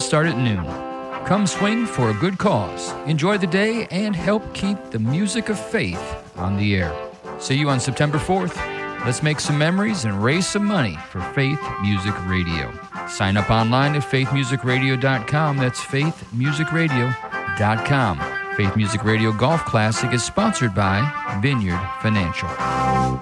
start at noon. Come swing for a good cause, enjoy the day, and help keep the music of faith on the air. See you on September 4th. Let's make some memories and raise some money for Faith Music Radio. Sign up online at faithmusicradio.com. That's faithmusicradio.com. Faith Music Radio Golf Classic is sponsored by Vineyard Financial.